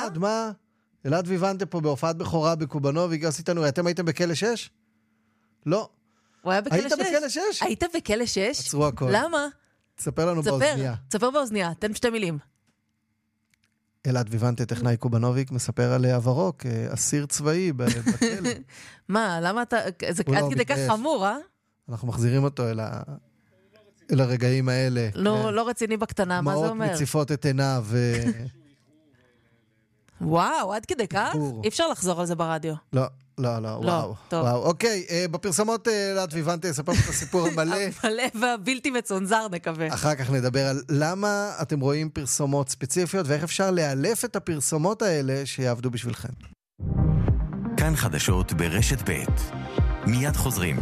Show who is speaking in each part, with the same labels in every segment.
Speaker 1: אלעד, מה? אלעד ויוונטה פה בהופעת בכורה בקובנוביק, עשיתנו, אתם הייתם בכלא 6? לא.
Speaker 2: הוא היה בכלא 6.
Speaker 1: היית בכלא 6?
Speaker 2: היית בכלא 6?
Speaker 1: עצרו הכל.
Speaker 2: למה?
Speaker 1: תספר לנו באוזניה.
Speaker 2: תספר באוזניה, תן 2 מילים.
Speaker 1: אלעד ויוונטה, טכנאי קובנוביק, מספר על עברו כאסיר צבאי בכלא.
Speaker 2: מה, למה אתה... זה עד כדי כך חמור, אה?
Speaker 1: אנחנו מחזירים אותו אל הרגעים האלה.
Speaker 2: לא רציני בקטנה, מה זה אומר?
Speaker 1: מאות מציפות את עיניו.
Speaker 2: וואו, עד כדי כך? אי אפשר לחזור על זה ברדיו.
Speaker 1: לא, וואו. אוקיי, בפרסמות אלעד ויוונטה יספר את הסיפור המלא.
Speaker 2: המלא והבלתי מצונזר, נקווה.
Speaker 1: אחר כך נדבר על למה אתם רואים פרסומות ספציפיות, ואיך אפשר לאלף את הפרסומות האלה שיעבדו בשבילכם.
Speaker 3: כאן חדשות ברשת ב'. מיד חוזרים.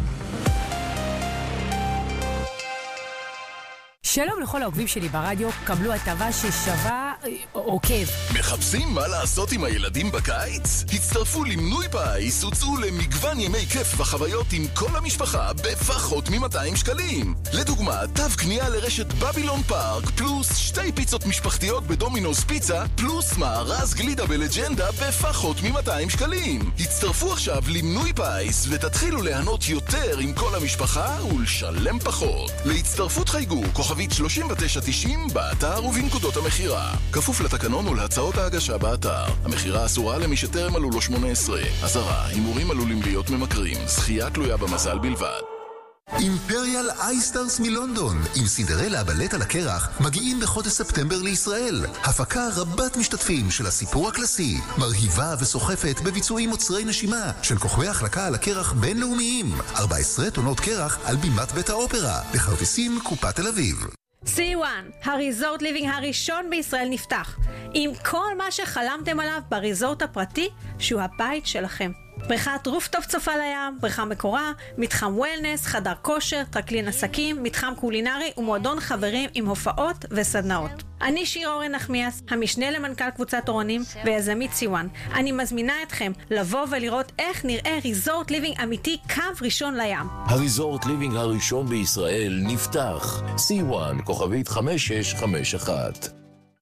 Speaker 4: שלום לכל העוקבים שלי ברדיו, קבלו הטבה ששווה עוקב.
Speaker 5: מחפשים מה לעשות עם הילדים בקיץ? הצטרפו למנוי פיס, הוצאו למגוון ימי כיף וחוויות עם כל המשפחה בפחות מ-200 שקלים. לדוגמה, תו קנייה לרשת בבילון פארק, פלוס 2 פיצות משפחתיות בדומינוס פיצה, פלוס מארז גלידה בלג'נדה בפחות מ-200 שקלים. הצטרפו עכשיו למנוי פיס ותתחילו ליהנות יותר עם כל המשפחה ולשלם פחות. להצטרפות חייגו כוכבית 3990 באתר ובנקודות המחירה. כפוף לתקנון ולהצעות ההגשה באתר. המחירה אסורה למי שטרם מלאו לו 18. 10. הימורים עלולים להיות ממכרים. זכייה תלויה במזל בלבד.
Speaker 6: אימפריאל אייסטארס מלונדון עם סינדרלה בלט על הקרח מגיעים בחודש ספטמבר לישראל. הפקה רבת משתתפים של הסיפור הקלאסי, מרהיבה וסוחפת בביצועים מוצרי נשימה של כוכבי החלקה על הקרח בינלאומיים. 14 טונות קרח על בימת בית האופרה, בכרטיסים קופת תל אביב.
Speaker 7: C1, הריזורט ליבינג הראשון בישראל נפתח, עם כל מה שחלמתם עליו בריזורט הפרטי שהוא הבית שלכם. בריכת רופטופ צופה לים, בריכה מקורה, מתחם וולנס, חדר כושר, טרקלין עסקים, מתחם קולינרי ומועדון חברים עם הופעות וסדנאות. אני שיר אורן נחמיאס, המשנה למנכ"ל קבוצת אורנים ויזמית C1. אני מזמינה אתכם לבוא ולראות איך נראה ריזורט ליבינג אמיתי קו ראשון לים.
Speaker 8: הריזורט ליבינג הראשון בישראל נפתח. C1, כוכבית 5651.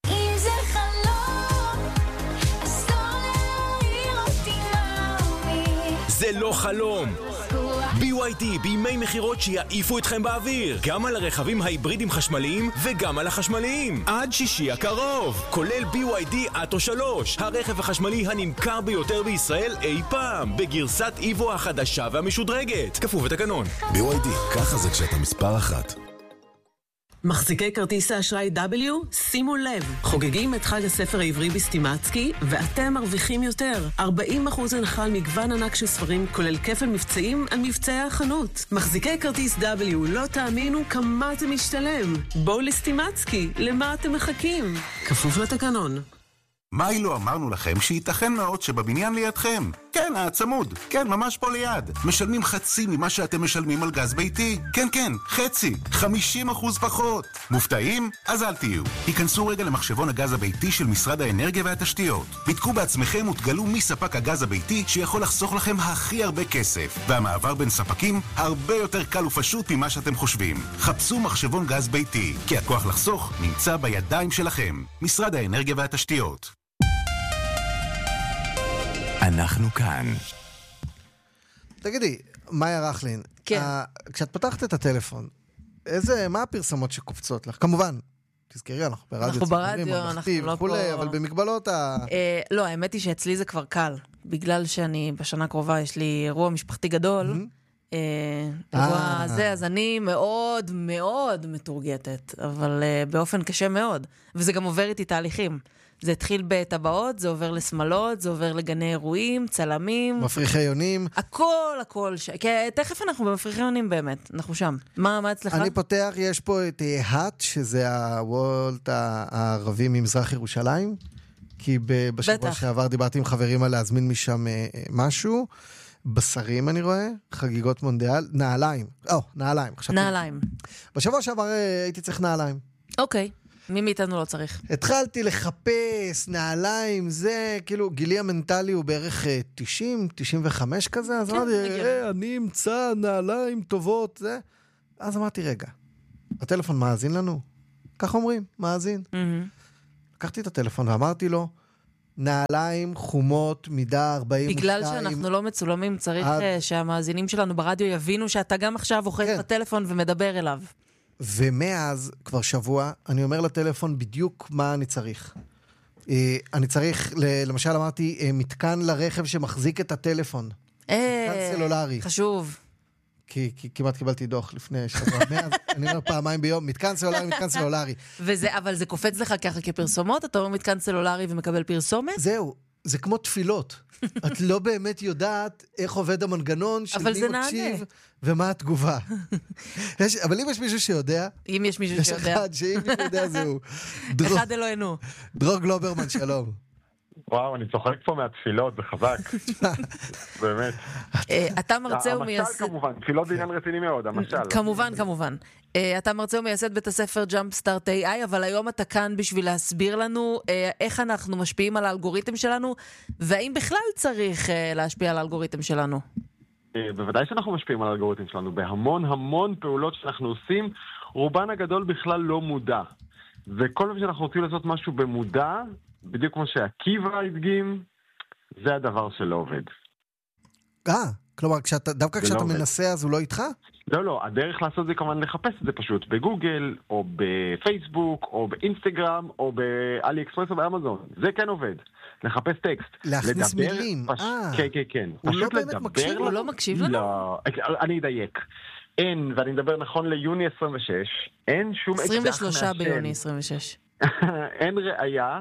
Speaker 9: זה לא חלום. BYD בימי מחירות שיעיפו אתכם באוויר, גם על הרכבים ההיברידים חשמליים וגם על החשמליים, עד שישי הקרוב, כולל BYD אטו 3, הרכב החשמלי הנמכר ביותר בישראל אי פעם, בגרסת איבו החדשה והמשודרגת, כפוף לתקנון.
Speaker 8: BYD, ככה זה כשאתה מספר 1.
Speaker 10: מחזיקי כרטיס האשראי W, שימו לב, חוגגים את חג הספר העברי בסטימצקי, ואתם מרוויחים יותר. 40% הנחה על מגוון ענק של ספרים, כולל כפל מבצעים על מבצעי החנות. מחזיקי כרטיס W, לא תאמינו כמה אתם משתלם. בואו לסטימצקי, למה אתם מחכים? כפוף לתקנון.
Speaker 6: מה לא אמרנו לכם שייתכן מאוד שבבניין לידכם? כן, הצמוד. כן, ממש פה ליד. משלמים חצי ממה שאתם משלמים על גז ביתי. כן, כן, חצי. 50% פחות. מופתעים? אז אל תהיו. היכנסו רגע למחשבון הגז הביתי של משרד האנרגיה והתשתיות. בדקו בעצמכם ותגלו מי ספק הגז הביתי שיכול לחסוך לכם הכי הרבה כסף. והמעבר בין ספקים הרבה יותר קל ופשוט ממה שאתם חושבים. חפשו מחשבון גז ביתי, כי הכוח לחסוך נמצא בידיים שלכם. משרד האנרגיה והתשתיות.
Speaker 3: אנחנו כאן.
Speaker 1: תגידי, מאיה רכלין,
Speaker 2: כן.
Speaker 1: כשאת פתחת את הטלפון, מה הפרסומות שקופצות לך? כמובן, תזכרי, אנחנו
Speaker 2: ברדיו, אנחנו לא פה.
Speaker 1: אבל במגבלות
Speaker 2: לא, האמת היא שאצלי זה כבר קל, בגלל שאני בשנה הקרובה, יש לי אירוע משפחתי גדול, אירוע הזה, אז אני מאוד מאוד מתורגטת, אבל באופן קשה מאוד, וזה גם עובר איתי תהליכים. זה התחיל בטבעות, זה עובר לשמלות, זה עובר לגני אירועים, צלמים.
Speaker 1: מפריחי יונים.
Speaker 2: הכל. תכף אנחנו במפריחי יונים באמת, אנחנו שם. מה אצלך?
Speaker 1: אני פותח, יש פה את האט, שזה הוולט הערבי ממזרח ירושלים, כי בשבוע שעבר דיברתי עם חברים על להזמין משם משהו. בשרים אני רואה, חגיגות מונדיאל, נעליים. נעליים. בשבוע שעבר הייתי צריך נעליים.
Speaker 2: אוקיי. מי מאיתנו לא צריך?
Speaker 1: התחלתי לחפש נעליים, זה כאילו גילי המנטלי הוא בערך 90, 95 כזה, אז אמרתי, אני אמצא נעליים טובות, זה. אז אמרתי, רגע, הטלפון מאזין לנו? כך אומרים, מאזין. לקחתי את הטלפון ואמרתי לו, נעליים חומות, מידה 42.
Speaker 2: בגלל שאנחנו לא מצולמים, צריך שהמאזינים שלנו ברדיו יבינו שאתה גם עכשיו אוחז בטלפון ומדבר אליו.
Speaker 1: ומאז, כבר שבוע, אני אומר לטלפון בדיוק מה אני צריך. אני צריך, למשל אמרתי, מתקן לרכב שמחזיק את הטלפון. מתקן סלולרי.
Speaker 2: חשוב.
Speaker 1: כי כמעט קיבלתי דוח לפני שבוע. אני אומר פעמיים ביום, מתקן סלולרי.
Speaker 2: אבל זה קופץ לך ככה כפרסומות? אתה אומר מתקן סלולרי ומקבל פרסומת?
Speaker 1: זהו, זה כמו תפילות. את לא באמת יודעת איך עובד המנגנון, של מי מקשיב ומה התגובה. אבל אם יש מישהו שיודע,
Speaker 2: יש
Speaker 1: אחד שאם מישהו יודע זהו.
Speaker 2: אחד אלוהינו.
Speaker 1: דרור גלוברמן, שלום.
Speaker 11: וואו, אני צוחק פה מהתפילות, זה חזק. באמת.
Speaker 2: אתה מרצה ומייסד...
Speaker 11: המשל כמובן, תפילות זה עניין רציני מאוד, המשל.
Speaker 2: כמובן. אתה מרצה ומייסד בית הספר Jumpstart AI, אבל היום אתה כאן בשביל להסביר לנו איך אנחנו משפיעים על האלגוריתם שלנו, והאם בכלל צריך להשפיע על האלגוריתם שלנו.
Speaker 11: בוודאי שאנחנו משפיעים על האלגוריתם שלנו, בהמון פעולות שאנחנו עושים, רובן הגדול בכלל לא מודע. וכל פעם שאנחנו רוצים לעשות משהו במודע, בדיוק כמו שעקיבא הדגים, זה הדבר שלא עובד.
Speaker 1: כלומר, דווקא כשאתה מנסה אז הוא לא איתך?
Speaker 11: לא, הדרך לעשות זה כמובן לחפש את זה פשוט בגוגל, או בפייסבוק, או באינסטגרם, או באלי אקספרס או באמזון. זה כן עובד. לחפש טקסט.
Speaker 1: להכניס מילים.
Speaker 11: כן.
Speaker 1: הוא לא באמת מקשיב?
Speaker 2: הוא לא מקשיב לנו?
Speaker 11: לא, אני אדייק. אין, ואני מדבר נכון ליוני 26, אין שום...
Speaker 2: 23 ביוני 26.
Speaker 11: אין ראייה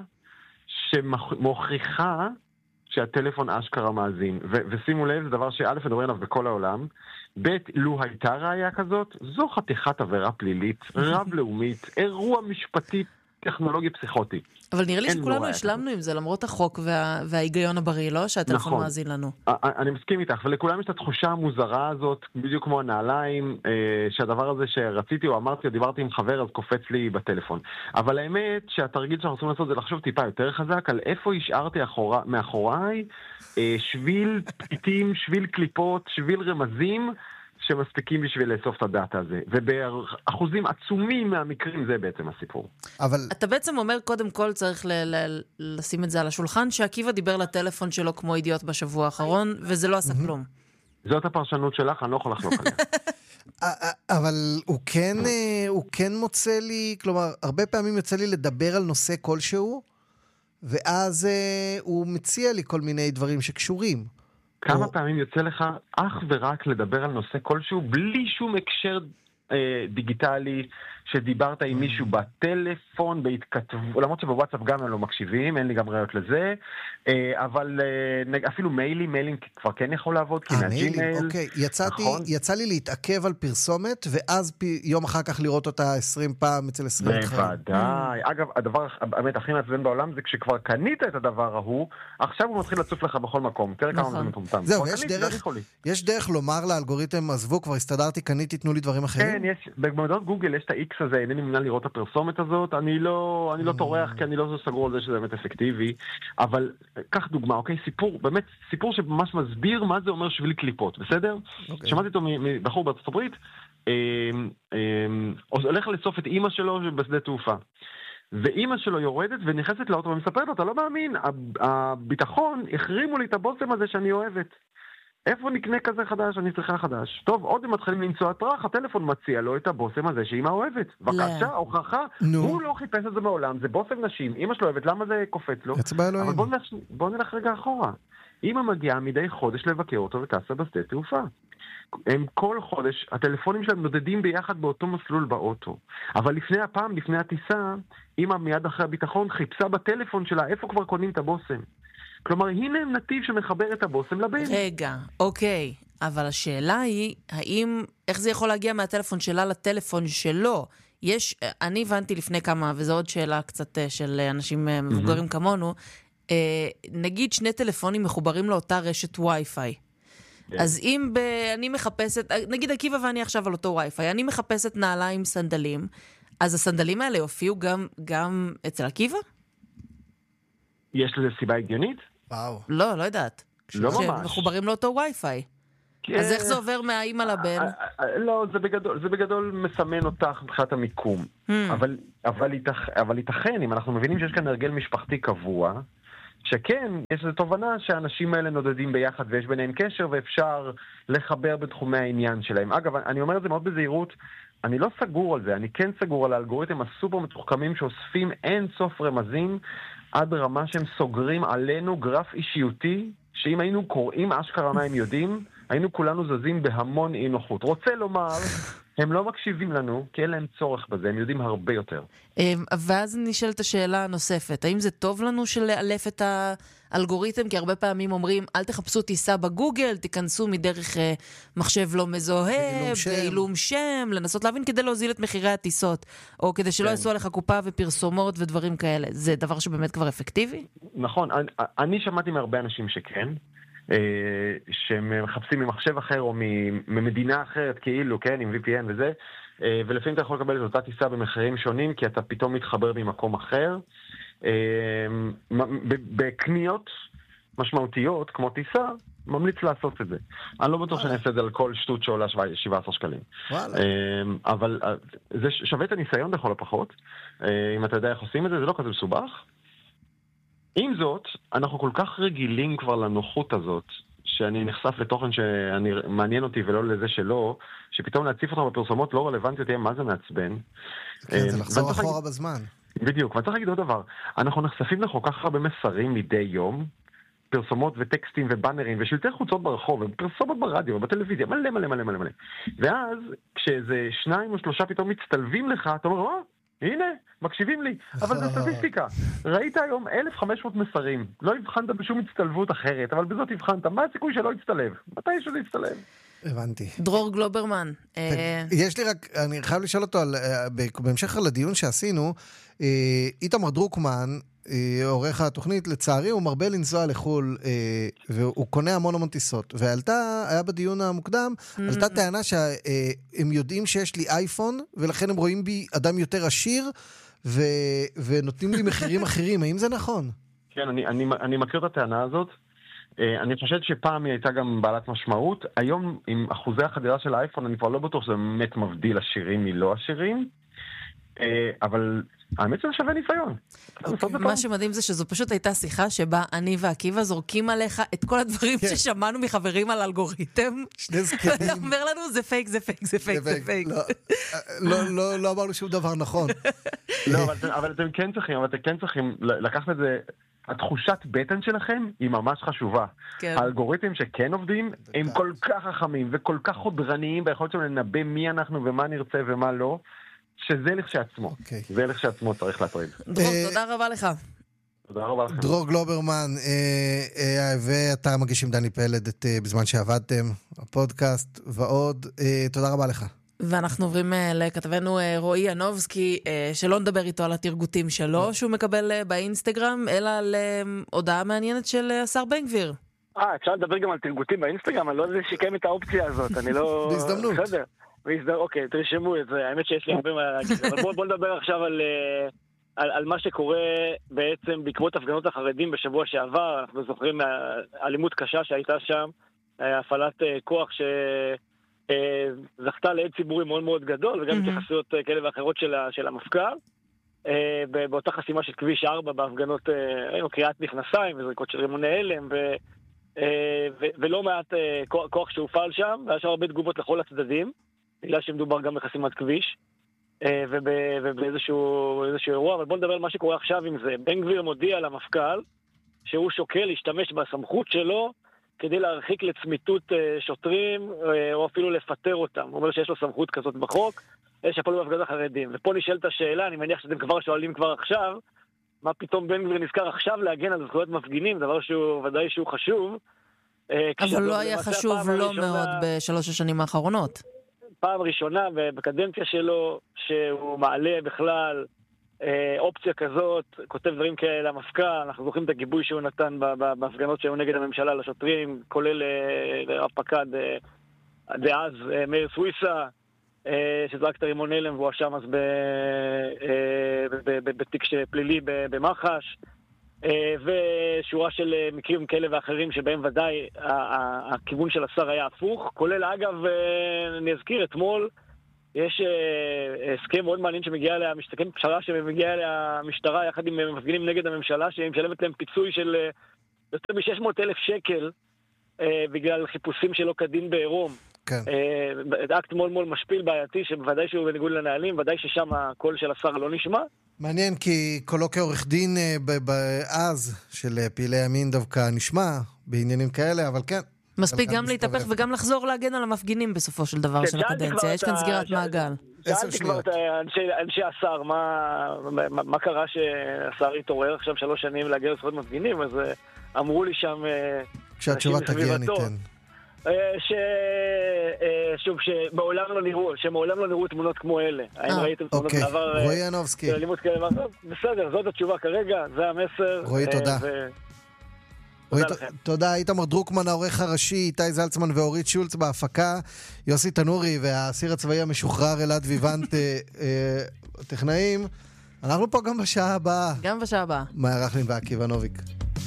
Speaker 11: שמוכיחה שהטלפון אשכרה מאזין. ושימו לב, זה דבר שא' מדברים עליו בכל העולם. ב', לו הייתה ראייה כזאת, זו חתיכת עבירה פלילית, רב-לאומית, אירוע משפטי, טכנולוגי פסיכוטי.
Speaker 2: אבל נראה לי שכולנו השלמנו עם זה, למרות החוק וההיגיון הבריא, לא? שהטלפון מאזין לנו.
Speaker 11: אני מסכים איתך, ולכולם יש את התחושה המוזרה הזאת, בדיוק כמו הנעליים, שהדבר הזה שרציתי או אמרתי או דיברתי עם חבר, אז קופץ לי בטלפון. אבל האמת שהתרגיל שאנחנו רוצים לעשות זה לחשוב טיפה יותר חזק על איפה השארתי מאחוריי שביל פתיתים, שביל קליפות, שביל רמזים, שמספיקים בשביל לאסוף את הדאטה הזה. ובאחוזים עצומים מהמקרים זה בעצם הסיפור.
Speaker 1: אבל...
Speaker 2: אתה בעצם אומר, קודם כל צריך לשים את זה על השולחן, שעקיבא דיבר לטלפון שלו כמו אידיוט בשבוע האחרון, וזה לא עשה כלום.
Speaker 11: זאת הפרשנות שלך, אני לא יכול לחלוק עליה.
Speaker 1: אבל הוא כן מוצא לי, כלומר, הרבה פעמים יוצא לי לדבר על נושא כלשהו, ואז הוא מציע לי כל מיני דברים שקשורים.
Speaker 11: כמה פעמים יוצא לך אך ורק לדבר על נושא כלשהו, בלי שום הקשר דיגיטלי, שדיברת עם מישהו בטלפון, בהתכתבות, למרות שבוואטסאפ גם הם לא מקשיבים, אין לי גם ראיות לזה, אבל אפילו מיילים כבר כן יכול לעבוד, כי מהג'ימייל...
Speaker 1: אוקיי, יצא לי להתעכב על פרסומת, ואז יום אחר כך לראות אותה 20 פעם אצל 20 אחרים.
Speaker 11: בוודאי. אגב, הדבר באמת הכי מעצבן בעולם, זה כשכבר קנית את הדבר ההוא, עכשיו הוא מתחיל לצוף לך בכל מקום. תראה כמה זה מטומטם.
Speaker 1: זהו, יש דרך לומר לאלגוריתם, עזבו, כבר הסתדרתי, קניתי, תנו לי דברים אחרים?
Speaker 11: כן, יש, במדעות גוגל יש את ה-X הזה, אינני מנהל לראות את הפרסומת הזאת, אני לא טורח, כי אני לא סגור על זה שזה באמת אפקטיבי, אבל קח דוגמה, אוקיי, באמת סיפור שממש מסביר מה זה אומר שביל קליפות, בסדר? שמעתי אותו מבחור בארצות הברית, הולך לאסוף את אמא שלו בשדה תעופה, ואמא שלו יורדת ונכנסת לאוטו ומספרת לו, אתה לא מאמין, הביטחון החרימו לי את הבושם הזה שאני אוהבת. איפה נקנה כזה חדש? אני צריכה חדש. טוב, עוד הם מתחילים למצוא הטרח, הטלפון מציע לו את הבושם הזה שאמא אוהבת. בבקשה, הוכחה, הוא לא חיפש את זה מעולם, זה בושם נשים, אמא שלו אוהבת, למה זה קופץ לו? אבל בוא נלך רגע אחורה. אמא מגיעה מדי חודש לבקר אותו וטסה בשדה תעופה. הם כל חודש, הטלפונים שלהם נודדים ביחד באותו מסלול באוטו. אבל לפני הטיסה, אמא מיד אחרי הביטחון חיפשה בטלפון שלה איפה כבר קונים את הבושם. כלומר, הנה הם נתיב שמחבר את הבושם לבן.
Speaker 2: רגע, אוקיי. אבל השאלה היא, איך זה יכול להגיע מהטלפון שלה לטלפון שלו? אני הבנתי לפני כמה, וזו עוד שאלה קצת של אנשים מבוגרים כמונו, נגיד שני טלפונים מחוברים לאותה רשת וי-פיי. אז אם אני מחפשת, נגיד עקיבא ואני עכשיו על אותו וי-פיי, אני מחפשת נעליים סנדלים, אז הסנדלים האלה יופיעו גם אצל עקיבא?
Speaker 11: יש לזה סיבה הגיונית?
Speaker 1: וואו.
Speaker 2: לא יודעת.
Speaker 11: לא ממש.
Speaker 2: שמחוברים לאותו וי-פיי. אז איך זה עובר מהאמא לבן?
Speaker 11: לא, זה בגדול מסמן אותך מבחינת המיקום. אבל ייתכן, אם אנחנו מבינים שיש כאן הרגל משפחתי קבוע, שכן, יש איזו תובנה שהאנשים האלה נודדים ביחד ויש ביניהם קשר ואפשר לחבר בתחומי העניין שלהם. אגב, אני אומר את זה מאוד בזהירות, אני לא סגור על זה, אני כן סגור על האלגוריתם הסופר מתוחכמים שאוספים אין סוף רמזים עד רמה שהם סוגרים עלינו גרף אישיותי, שאם היינו קוראים אשכרה מה הם יודעים, היינו כולנו זזים בהמון אי נוחות. רוצה לומר, הם לא מקשיבים לנו, כי אין להם צורך בזה, הם יודעים הרבה יותר.
Speaker 2: ואז נשאלת השאלה הנוספת, האם זה טוב לנו שלאלף את האלגוריתם? כי הרבה פעמים אומרים, אל תחפשו טיסה בגוגל, תיכנסו מדרך מחשב לא מזוהה, בעילום שם, לנסות להבין כדי להוזיל את מחירי הטיסות, או כדי שלא יעשו עליך קופה ופרסומות ודברים כאלה. זה דבר שבאמת כבר אפקטיבי?
Speaker 11: נכון, אני שמעתי מהרבה אנשים שכן, שהם מחפשים ממחשב אחר או ממדינה אחרת כאילו, כן, עם VPN וזה, ולפעמים אתה יכול לקבל את אותה טיסה במחירים שונים, כי אתה פתאום מתחבר ממקום אחר. בקניות משמעותיות, כמו טיסה, ממליץ לעשות את זה. אני לא בטוח שאני אעשה את זה על כל שטות שעולה 17 שקלים. אבל זה שווה את הניסיון בכל הפחות. אם אתה יודע איך עושים את זה, זה לא כזה מסובך. עם זאת, אנחנו כל כך רגילים כבר לנוחות הזאת, שאני נחשף לתוכן שמעניין אותי ולא לזה שלא, שפתאום להציף אותם בפרסומות לא רלוונטיות, מה זה מעצבן.
Speaker 1: כן, זה לחזור אחורה בזמן.
Speaker 11: בדיוק, ואני צריך להגיד עוד דבר, אנחנו נחשפים לכל כך הרבה מסרים מדי יום, פרסומות וטקסטים ובאנרים ושלטי חוצות ברחוב, ופרסומות ברדיו ובטלוויזיה, מלא מלא מלא מלא מלא. ואז, כשאיזה 2 או 3 פתאום מצטלבים לך, אתה אומר, הנה, מקשיבים לי, אבל זה סטטיסטיקה. ראית היום 1,500 מסרים, לא הבחנת בשום הצטלבות אחרת, אבל בזאת הבחנת, מה הסיכוי שלא יצטלב? מתי שזה יצטלב?
Speaker 1: הבנתי.
Speaker 2: דרור גלוברמן.
Speaker 1: יש לי רק, אני חייב לשאול אותו, בהמשך על הדיון שעשינו, איתמר דרוקמן, עורך התוכנית, לצערי הוא מרבה לנסוע לחול, והוא קונה המון טיסות, היה בדיון המוקדם, עלתה טענה שהם יודעים שיש לי אייפון, ולכן הם רואים בי אדם יותר עשיר, ונותנים לי מחירים אחרים. האם זה נכון?
Speaker 11: כן, אני מכיר את הטענה הזאת. אני חושב שפעם היא הייתה גם בעלת משמעות. היום, עם אחוזי החדירה של האייפון, אני כבר לא בטוח שזה באמת מבדיל עשירים מלא עשירים, אבל האמת שזה שווה ניסיון.
Speaker 2: מה שמדהים זה שזו פשוט הייתה שיחה שבה אני ועקיבא זורקים עליך את כל הדברים ששמענו מחברים על אלגוריתם.
Speaker 1: שני זקנים.
Speaker 2: ואתה אומר לנו, זה פייק, זה פייק, זה פייק, זה פייק.
Speaker 1: לא אמרנו שום דבר נכון.
Speaker 11: לא, אבל אתם כן צריכים לקחת את זה. התחושת בטן שלכם היא ממש חשובה. האלגוריתמים שכן עובדים הם כל כך חכמים וכל כך חודרניים ביכולת שלנו לנבא מי אנחנו ומה נרצה ומה לא, שזה לכשעצמו. זה לכשעצמו צריך להטריד.
Speaker 2: דרור, תודה רבה לך.
Speaker 11: תודה רבה לכם.
Speaker 1: דרור גלוברמן, ואתה מגיש עם דני פלד בזמן שעבדתם, הפודקאסט ועוד. תודה רבה לך.
Speaker 2: ואנחנו עוברים לכתבנו רועי ינובסקי, שלא נדבר איתו על התרגותים שלו, שהוא מקבל באינסטגרם, אלא על הודעה מעניינת של השר בן גביר.
Speaker 12: אפשר לדבר גם על תרגותים באינסטגרם? אני לא יודע שיקם את האופציה הזאת, אני לא...
Speaker 1: בהזדמנות.
Speaker 12: בסדר. אוקיי, תרשמו את זה, האמת שיש לי הרבה מה להגיד, אבל בואו נדבר עכשיו על מה שקורה בעצם בעקבות הפגנות החרדים בשבוע שעבר. אנחנו זוכרים אלימות קשה שהייתה שם, הפעלת כוח זכתה לעד ציבורי מאוד מאוד גדול, וגם התייחסויות כאלה ואחרות של המפכ"ל. באותה חסימה של כביש 4 בהפגנות, היינו קריאת מכנסיים וזריקות של רימוני הלם, ולא מעט כוח שהופעל שם, והיה שם הרבה תגובות לכל הצדדים, בגלל שמדובר גם בחסימת כביש, ובאיזשהו אירוע. אבל בוא נדבר על מה שקורה עכשיו עם זה. בן גביר מודיע למפכ"ל שהוא שוקל להשתמש בסמכות שלו כדי להרחיק לצמיתות שוטרים, או אפילו לפטר אותם. הוא אומר שיש לו סמכות כזאת בחוק, שפעלו בהפגנות החרדים. ופה נשאלת השאלה, אני מניח שאתם כבר שואלים כבר עכשיו, מה פתאום בן גביר נזכר עכשיו להגן על זכויות מפגינים, דבר שהוא ודאי שהוא חשוב.
Speaker 2: אבל לא היה חשוב לא מאוד בשלוש השנים האחרונות.
Speaker 12: פעם ראשונה בקדנציה שלו, שהוא מעלה בכלל אופציה כזאת, כותב דברים כאלה למפכ"ל. אנחנו זוכרים את הגיבוי שהוא נתן בהפגנות שהיו נגד הממשלה לשוטרים, כולל רב פקד דאז מאיר סוויסה, שזרק את רימון הלם והוא שם אז בתיק פלילי במח"ש, ושורה של מקרים כאלה ואחרים שבהם ודאי הכיוון של השר היה הפוך, כולל אגב, אני אזכיר, אתמול יש הסכם מאוד מעניין שמגיע אליה, מסתכם פשרה שמגיע אליה המשטרה יחד עם מפגינים נגד הממשלה, שהיא משלמת להם פיצוי של יותר מ-600,000 שקל בגלל חיפושים שלא כדין בעירום.
Speaker 1: כן.
Speaker 12: אקט מאוד מאוד משפיל בעייתי, שבוודאי שהוא בניגוד לנהלים, ודאי ששם הקול של השר לא נשמע.
Speaker 1: מעניין, כי קולו כעורך דין אז של פעילי ימין דווקא נשמע בעניינים כאלה, אבל כן.
Speaker 2: מספיק גם להתהפך וגם לחזור להגן על המפגינים בסופו של דבר של הקדנציה. יש כאן סגירת מעגל.
Speaker 12: שאלתי כבר את אנשי השר, מה קרה שהשר התעורר עכשיו 3 שנים להגן על זכויות מפגינים, אז אמרו לי שם...
Speaker 1: כשהתשובה תגיע ניתן.
Speaker 12: שמעולם לא נראו תמונות כמו אלה. האם ראיתם תמונות בעבר?
Speaker 1: רועי ינובסקי.
Speaker 12: בסדר, זאת התשובה כרגע, זה המסר.
Speaker 1: רועי, תודה. תודה, איתמר דרוקמן העורך הראשי, איתי זלצמן ואורית שולץ בהפקה, יוסי תנורי והאסיר הצבאי המשוחרר אלעד ויוונט טכנאים. אנחנו פה גם בשעה הבאה.
Speaker 2: גם בשעה הבאה.
Speaker 1: מאיה רכלין ועקיבא נוביק.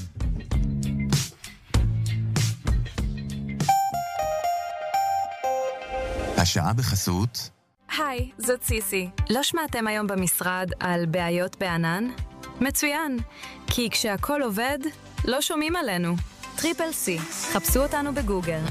Speaker 3: השעה בחסות.
Speaker 13: היי, זאת סיסי. לא שמעתם היום במשרד על בעיות בענן? מצוין, כי כשהכל עובד, לא שומעים עלינו. טריפל סי, חפשו אותנו בגוגל.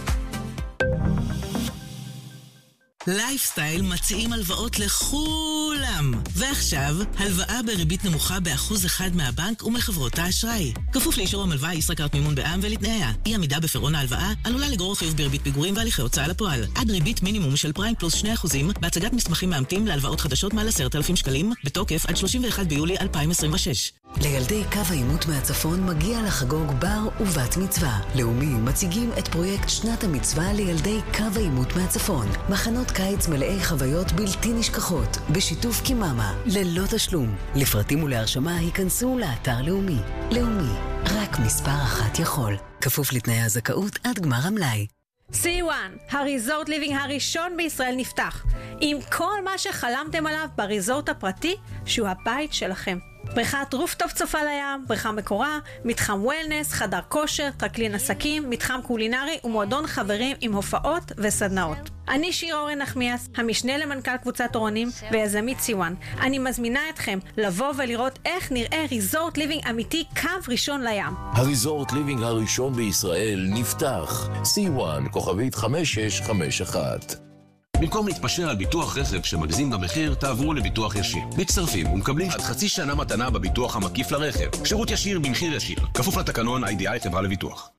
Speaker 14: לייפסטייל מציעים הלוואות לכולם. ועכשיו, הלוואה בריבית נמוכה ב1% מהבנק ומחברות האשראי. כפוף לאישור המלווה ישראכרט מימון בע"מ ולתנאיה. אי עמידה בפירעון ההלוואה עלולה לגרור חיוב בריבית פיגורים והליכי הוצאה לפועל. עד ריבית מינימום של פריים פלוס 2% בהצגת מסמכים מאמתים להלוואות חדשות מעל 10,000 שקלים, בתוקף עד 31 ביולי 2026.
Speaker 15: לילדי קו העימות מהצפון מגיע לחגוג בר ובת מצווה. לאומי מציגים את פרויקט שנת המצווה לילדי קו העימות מהצפון. מחנות קיץ מלאי חוויות בלתי נשכחות, בשיתוף קיממה, ללא תשלום. לפרטים ולהרשמה היכנסו לאתר לאומי. לאומי, רק מספר 1 יכול. כפוף לתנאי הזכאות עד גמר המלאי.
Speaker 7: C1, הריזורט ליבינג הראשון בישראל נפתח, עם כל מה שחלמתם עליו בריזורט הפרטי, שהוא הבית שלכם. בריכת רופטופ צופה לים, בריכה מקורה, מתחם וולנס, חדר כושר, טרקלין עסקים, מתחם קולינרי ומועדון חברים עם הופעות וסדנאות. אני שיר אורן נחמיאס, המשנה למנכ"ל קבוצת אורנים ויזמית C1. אני מזמינה אתכם לבוא ולראות איך נראה ריזורט ליבינג אמיתי קו ראשון לים.
Speaker 8: הריזורט ליבינג הראשון בישראל נפתח. C1 כוכבית 5651.
Speaker 16: במקום להתפשר על ביטוח רכב שמגזים במחיר, תעברו לביטוח ישיר. מצטרפים ומקבלים עד חצי שנה מתנה בביטוח המקיף לרכב. שירות ישיר במחיר ישיר. כפוף לתקנון IDI חברה לביטוח.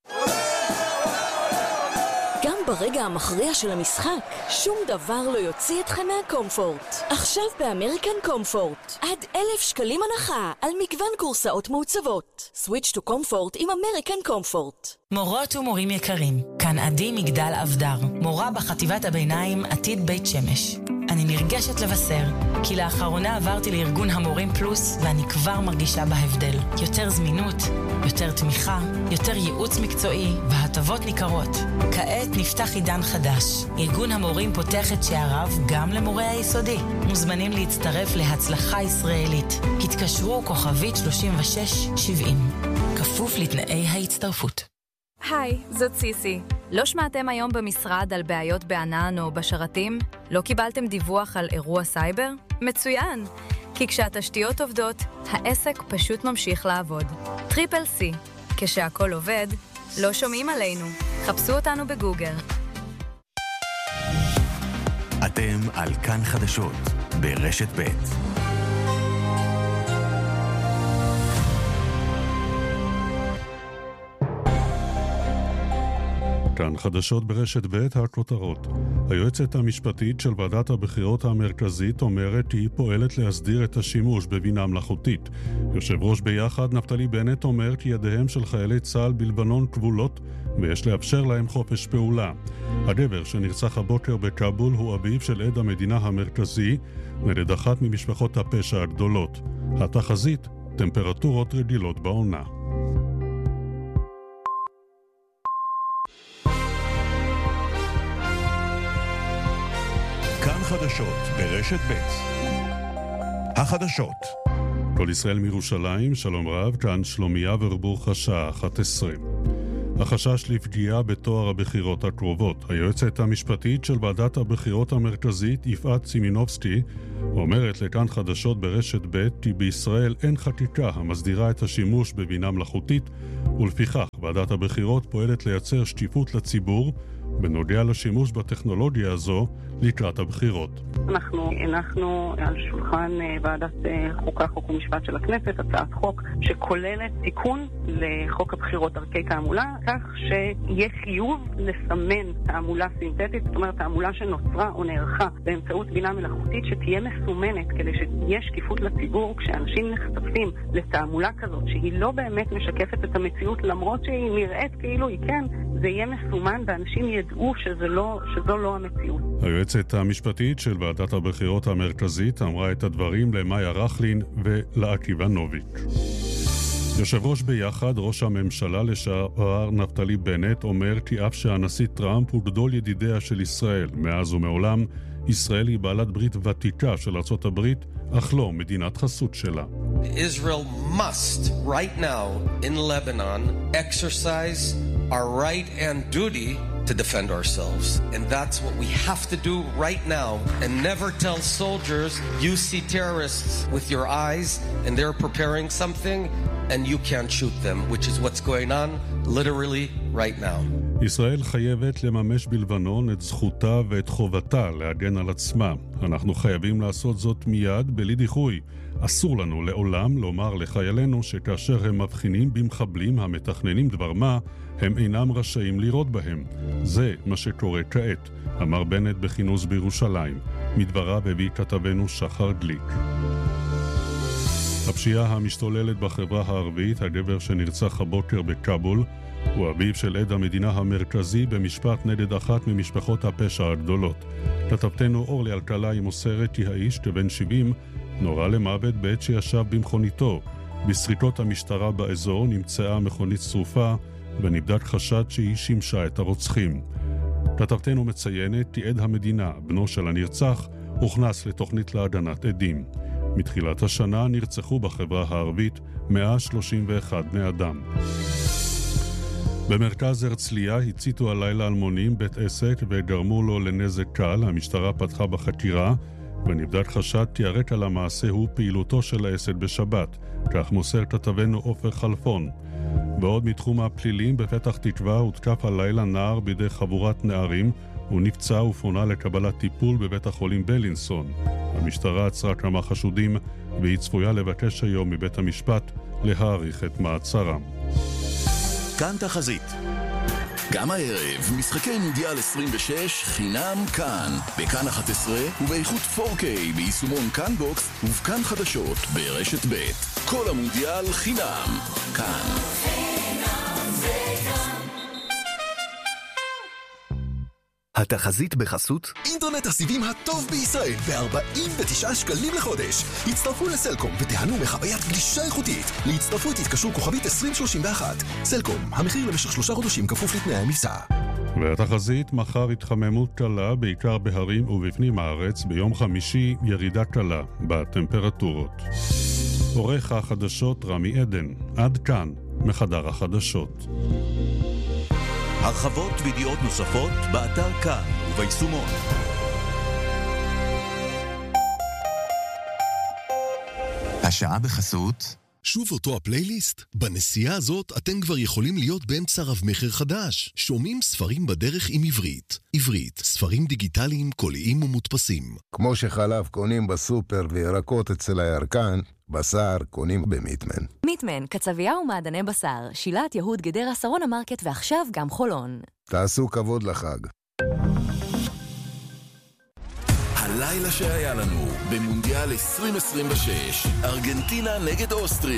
Speaker 17: גם ברגע המכריע של המשחק, שום דבר לא יוציא אתכם מהקומפורט. עכשיו באמריקן קומפורט, עד 1,000 שקלים הנחה על מגוון קורסאות מעוצבות. סוויץ' טו קומפורט עם אמריקן קומפורט.
Speaker 18: מורות ומורים יקרים, כאן עדי מגדל אבדר, מורה בחטיבת הביניים עתיד בית שמש. אני נרגשת לבשר, כי לאחרונה עברתי לארגון המורים פלוס, ואני כבר מרגישה בהבדל. יותר זמינות, יותר תמיכה, יותר ייעוץ מקצועי, והטבות ניכרות. כעת נפתח עידן חדש. ארגון המורים פותח את שעריו גם למורי היסודי. מוזמנים להצטרף להצלחה ישראלית. התקשרו כוכבית 3670. כפוף לתנאי ההצטרפות.
Speaker 13: היי, זאת סיסי. לא שמעתם היום במשרד על בעיות בענן או בשרתים? לא קיבלתם דיווח על אירוע סייבר? מצוין! כי כשהתשתיות עובדות, העסק פשוט ממשיך לעבוד. טריפל סי, כשהכל עובד, לא שומעים עלינו. חפשו אותנו בגוגל.
Speaker 3: אתם על כאן חדשות, ברשת ב'.
Speaker 19: כאן חדשות ברשת ב' הכותרות. היועצת המשפטית של ועדת הבחירות המרכזית אומרת שהיא פועלת להסדיר את השימוש בבינה מלאכותית. יושב ראש ביחד נפתלי בנט אומר כי ידיהם של חיילי צה"ל בלבנון כבולות ויש לאפשר להם חופש פעולה. הגבר שנרצח הבוקר בקאבול הוא אביו של עד המדינה המרכזי נגד אחת ממשפחות הפשע הגדולות. התחזית, טמפרטורות רגילות בעונה.
Speaker 3: כאן חדשות ברשת ב'. החדשות.
Speaker 19: כל ישראל מירושלים, שלום רב, כאן שלומיה ורבור חשה 11. החשש לפגיעה בתואר הבחירות הקרובות. היועצת המשפטית של ועדת הבחירות המרכזית, יפעת סימינובסקי, אומרת לכאן חדשות ברשת ב' כי בישראל אין חקיקה המסדירה את השימוש בבינה מלאכותית, ולפיכך ועדת הבחירות פועלת לייצר שקיפות לציבור בנוגע לשימוש בטכנולוגיה הזו לקראת הבחירות.
Speaker 20: אנחנו הנחנו על שולחן ועדת חוקה, חוק ומשפט של הכנסת הצעת חוק שכוללת תיקון לחוק הבחירות דרכי תעמולה, כך שיהיה חיוב לסמן תעמולה סינתטית, זאת אומרת תעמולה שנוצרה או נערכה באמצעות בינה מלאכותית שתהיה מסומנת כדי שתהיה שקיפות לציבור כשאנשים נחשפים לתעמולה כזאת שהיא לא באמת משקפת את המציאות למרות שהיא נראית כאילו היא כן, זה יהיה מסומן ואנשים ידעו שזו לא המציאות.
Speaker 19: היועצת המשפטית של ועדת הבחירות המרכזית אמרה את הדברים למאיה רחלין ולעקיבא נוביק. יושב ראש ביחד, ראש הממשלה לשעבר נפתלי בנט, אומר כי אף שהנשיא טראמפ הוא גדול ידידיה של ישראל מאז ומעולם, ישראל היא בעלת ברית ותיקה של ארצות הברית, אך לא מדינת חסות שלה.
Speaker 21: Israel must right now in Lebanon exercise our right and duty to defend ourselves. And that's what we have to do right now. And never tell soldiers you see terrorists with your eyes and they're preparing something and you can't shoot them, which is what's going on literally right now.
Speaker 19: ישראל חייבת לממש בלבנון את זכותה ואת חובתה להגן על עצמה. אנחנו חייבים לעשות זאת מיד בלי דיחוי. אסור לנו לעולם לומר לחיילינו שכאשר הם מבחינים במחבלים המתכננים דבר מה, הם אינם רשאים לירות בהם. זה מה שקורה כעת, אמר בנט בכינוס בירושלים. מדבריו הביא כתבנו שחר גליק. הפשיעה המשתוללת בחברה הערבית, הגבר שנרצח הבוקר בקאבול, הוא אביו של עד המדינה המרכזי במשפט נגד אחת ממשפחות הפשע הגדולות. כתבתנו אורלי אלקלעי מוסרת כי האיש כבן 70 נורה למוות בעת שישב במכוניתו. בסריקות המשטרה באזור נמצאה מכונית שרופה ונבדק חשד שהיא שימשה את הרוצחים. כתבתנו מציינת כי עד המדינה, בנו של הנרצח, הוכנס לתוכנית להגנת עדים. מתחילת השנה נרצחו בחברה הערבית 131 בני אדם. במרכז הרצליה הציתו הלילה אלמונים בית עסק וגרמו לו לנזק קל. המשטרה פתחה בחקירה ונבדק חשד כי הרקע למעשה הוא פעילותו של העסק בשבת, כך מוסר כתבנו עופר חלפון. ועוד מתחום הפלילים, בפתח תקווה הותקף הלילה נער בידי חבורת נערים, הוא נפצע ופונה לקבלת טיפול בבית החולים בלינסון. המשטרה עצרה כמה חשודים והיא צפויה לבקש היום מבית המשפט להאריך את מעצרם.
Speaker 5: כאן תחזית. גם הערב, משחקי מונדיאל 26 חינם כאן, בכאן 11 ובאיכות 4K ביישומון כאן בוקס ובכאן חדשות ברשת ב'. כל המונדיאל חינם כאן.
Speaker 22: התחזית בחסות
Speaker 5: אינטרנט הסיבים הטוב בישראל ב-49 שקלים לחודש. הצטרפו לסלקום ותיהנו מחוויית גלישה איכותית. להצטרפות התקשרו כוכבית 2031. סלקום, המחיר למשך 3 חודשים כפוף לתנאי המבצע.
Speaker 19: והתחזית, מחר התחממות קלה בעיקר בהרים ובפנים הארץ, ביום חמישי ירידה קלה בטמפרטורות. עורך החדשות רמי עדן. עד כאן מחדר החדשות.
Speaker 3: הרחבות וידיעות נוספות באתר כאן וביישומון.
Speaker 23: השעה בחסות.
Speaker 24: שוב אותו הפלייליסט? בנסיעה הזאת אתם כבר יכולים להיות באמצע רב מחר חדש. שומעים ספרים בדרך עם עברית. עברית, ספרים דיגיטליים, קוליים ומודפסים.
Speaker 25: כמו שחלב קונים בסופר וירקות אצל הירקן, בשר קונים במיטמן.
Speaker 26: מיטמן, קצבייה ומעדני בשר, שילת יהוד גדרה שרון המרקט ועכשיו גם חולון.
Speaker 25: תעשו כבוד לחג.
Speaker 5: הלילה שהיה לנו במונדיאל 2026, ארגנטינה נגד אוסטריה.